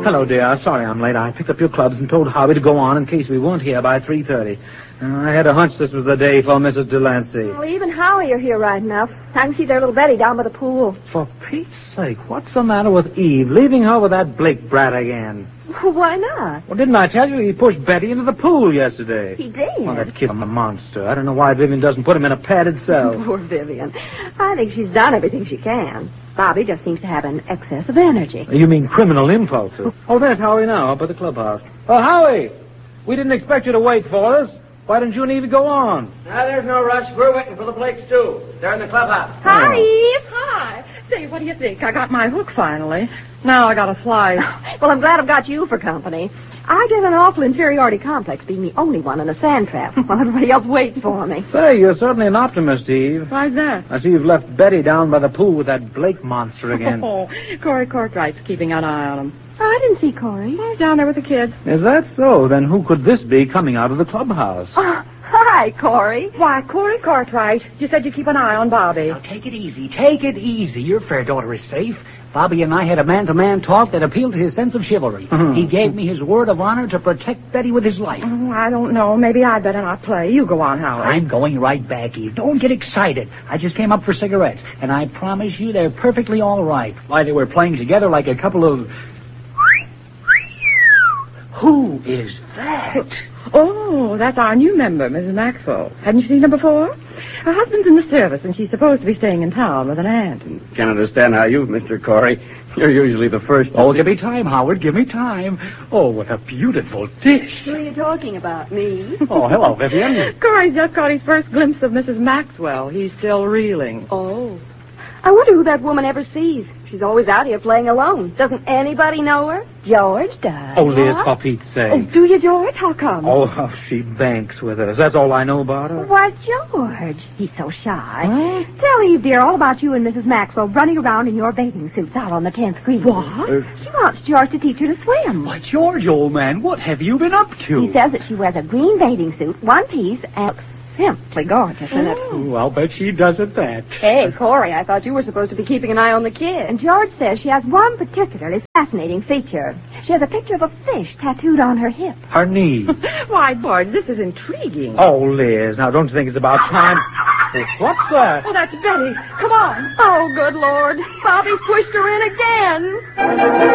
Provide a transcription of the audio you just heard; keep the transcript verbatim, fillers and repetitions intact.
Hello, dear. Sorry I'm late. I picked up your clubs and told Howie to go on in case we weren't here by three thirty. Uh, I had a hunch this was the day for Missus Delancey. Well, even Howie are here right enough. I can see their little Betty down by the pool. For Pete's sake, what's the matter with Eve? Leaving her with that Blake brat again? Why not? Well, didn't I tell you he pushed Betty into the pool yesterday? He did? Well, that kid's a monster. I don't know why Vivian doesn't put him in a padded cell. Poor Vivian. I think she's done everything she can. Bobby just seems to have an excess of energy. You mean criminal impulses? Oh, there's Howie now, up at the clubhouse. Oh, Howie! We didn't expect you to wait for us. Why didn't you and Eve go on? Now, there's no rush. We're waiting for the Blakes, too. They're in the clubhouse. Hi, Eve. Hi. Say, what do you think? I got my hook finally. Now I got a slide. Well, I'm glad I've got you for company. I get an awful inferiority complex being the only one in a sand trap while everybody else waits for me. Say, you're certainly an optimist, Eve. Why's that? I see you've left Betty down by the pool with that Blake monster again. Oh, Corey Cortright's keeping an eye on him. I didn't see Corey. He's down there with the kids. Is that so? Then who could this be coming out of the clubhouse? Oh, hi, Corey. Why, Corey Cartwright. You said you keep an eye on Bobby. Now, take it easy. Take it easy. Your fair daughter is safe. Bobby and I had a man-to-man talk that appealed to his sense of chivalry. Mm-hmm. He gave me his word of honor to protect Betty with his life. Oh, I don't know. Maybe I'd better not play. You go on, Howard. I'm going right back, Eve. Don't get excited. I just came up for cigarettes, and I promise you they're perfectly all right. Why, they were playing together like a couple of... Who is that? Oh, that's our new member, Missus Maxwell. Hadn't you seen her before? Her husband's in the service, and she's supposed to be staying in town with an aunt. Can't understand how you, Mister Corey. You're usually the first. Oh, give me time, Howard. Give me time. Oh, what a beautiful dish. Who are you talking about, me? Oh, hello, Vivian. Corey's just got his first glimpse of Missus Maxwell. He's still reeling. Oh. I wonder who that woman ever sees. She's always out here playing alone. Doesn't anybody know her? George does. Oh, Liz, What? for Pete's sake. Oh, do you, George? How come? Oh, how she banks with us. That's all I know about her. Why, George, he's so shy. Huh? Tell Eve, dear, all about you and Missus Maxwell running around in your bathing suits out on the tenth green. What? She wants George to teach her to swim. Why, George, old man, what have you been up to? He says that she wears a green bathing suit, one piece, and looks simply gorgeous in it. Oh, I'll bet she does at that. Hey, Corey, I thought you were supposed to be keeping an eye on the kid. And George says she has one particularly fascinating feature. She has a picture of a fish tattooed on her hip. Her knee. Why, George, this is intriguing. Oh, Liz, now don't you think it's about time? Oh, what's that? Oh, that's Betty. Come on. Oh, good Lord. Bobby pushed her in again.